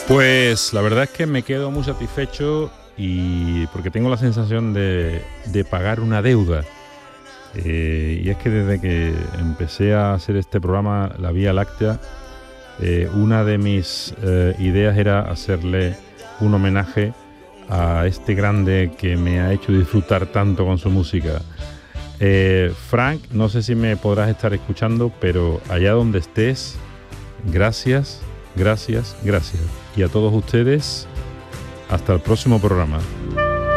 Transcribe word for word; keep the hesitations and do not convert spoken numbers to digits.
Pues la verdad es que me quedo muy satisfecho y porque tengo la sensación de, de pagar una deuda. Eh, y es que desde que empecé a hacer este programa, La Vía Láctea, eh, una de mis eh, ideas era hacerle un homenaje a este grande que me ha hecho disfrutar tanto con su música. Eh, Frank, no sé si me podrás estar escuchando, pero allá donde estés, gracias, gracias, gracias. Y a todos ustedes, hasta el próximo programa.